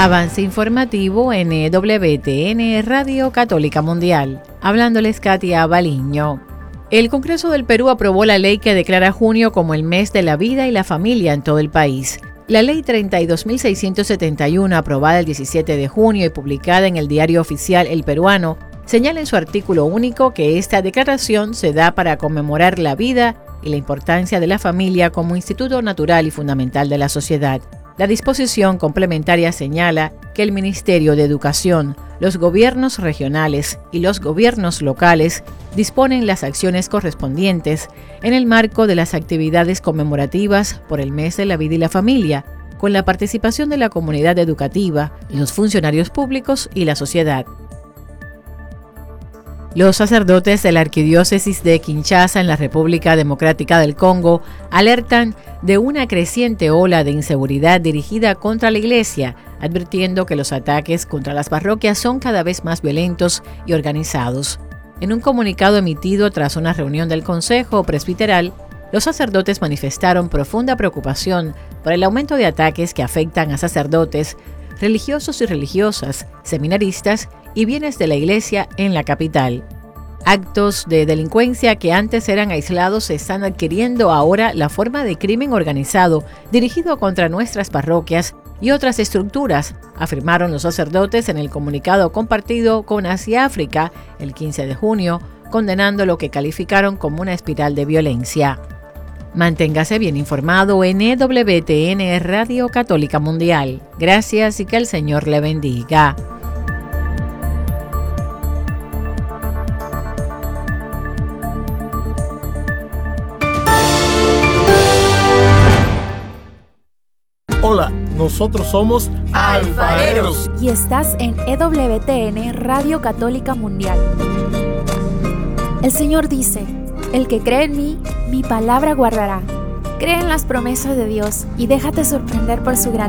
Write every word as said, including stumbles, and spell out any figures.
Avance informativo en E W T N Radio Católica Mundial. Hablándoles Katia Baliño. El Congreso del Perú aprobó la ley que declara junio como el mes de la vida y la familia en todo el país. La Ley treinta y dos mil seiscientos setenta y uno, aprobada el diecisiete de junio y publicada en el Diario Oficial El Peruano, señala en su artículo único que esta declaración se da para conmemorar la vida y la importancia de la familia como instituto natural y fundamental de la sociedad. La disposición complementaria señala que el Ministerio de Educación, los gobiernos regionales y los gobiernos locales disponen las acciones correspondientes en el marco de las actividades conmemorativas por el mes de la vida y la familia, con la participación de la comunidad educativa, los funcionarios públicos y la sociedad. Los sacerdotes de la Arquidiócesis de Kinshasa en la República Democrática del Congo alertan de una creciente ola de inseguridad dirigida contra la Iglesia, advirtiendo que los ataques contra las parroquias son cada vez más violentos y organizados. En un comunicado emitido tras una reunión del Consejo Presbiteral, los sacerdotes manifestaron profunda preocupación por el aumento de ataques que afectan a sacerdotes, religiosos y religiosas, seminaristas y bienes de la Iglesia en la capital. Actos de delincuencia que antes eran aislados están adquiriendo ahora la forma de crimen organizado dirigido contra nuestras parroquias y otras estructuras, afirmaron los sacerdotes en el comunicado compartido con Asia África el quince de junio, condenando lo que calificaron como una espiral de violencia. Manténgase bien informado en E W T N Radio Católica Mundial. Gracias y que el Señor le bendiga. Hola, nosotros somos Alfareros y estás en E W T N Radio Católica Mundial. El Señor dice: el que cree en mí, mi palabra guardará. Cree en las promesas de Dios y déjate sorprender por su grandeza.